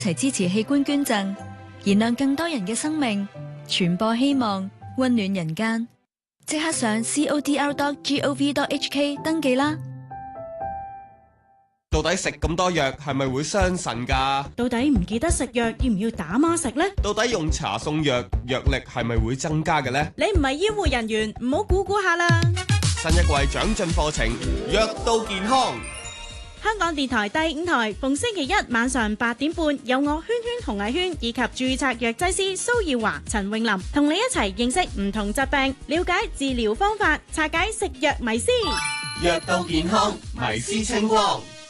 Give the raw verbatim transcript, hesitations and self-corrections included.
齊支持器官捐贈，燃亮更多人嘅生命，傳播希望，溫暖人間。即刻上 c o d r dot gov dot h k 登記啦！ 到底食咁多藥係咪會傷腎㗎？ 到底唔記得食藥要唔要打孖食呢？ 到底用茶送藥藥力係咪會增加嘅呢？ 你唔係醫護人員，唔好估估下啦！ 新一季長進課程，藥到健康。 香港電台第五台逢星期一晚上八點半，有我圈圈紅藝圈以及註冊藥劑師蘇耀華、陳詠琳同你一齊認識唔同疾病，了解治療方法，拆解食藥迷思。 藥到健康，迷思清光。